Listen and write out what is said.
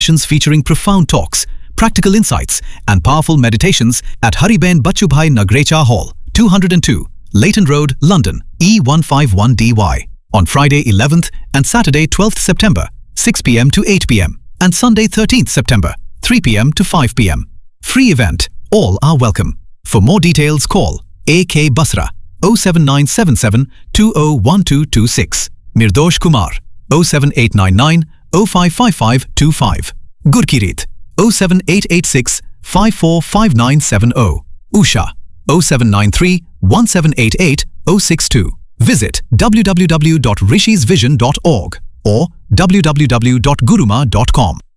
sessions featuring profound talks, practical insights, and powerful meditations at Hariben Bachubhai Nagrecha Hall, 202, Leighton Road, London, E151DY, on Friday 11th and Saturday 12th September, 6 p.m. to 8 p.m. and Sunday 13th September, 3 p.m. to 5 p.m. Free event. All are welcome. For more details, call AK Basra 07977 201226, Mirdosh Kumar 07899 055525, Gurkirit 07886 545970, Usha 0793 1788 062. Visit www.rishisvision.org or www.guruma.com.